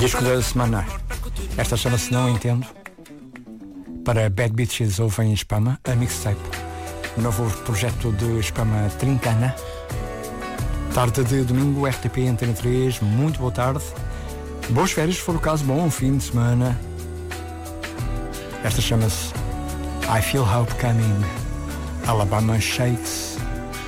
Disco da semana. Esta chama-se Não Entendo. Para Bad Bitches ouvem Spama, a mixtape. O novo projeto de Spama Trincana. Tarde de domingo, RTP Antena 3. Muito boa tarde. Boas férias, se for o caso, bom fim de semana. Esta chama-se I Feel Hope Coming. Alabama Shakes.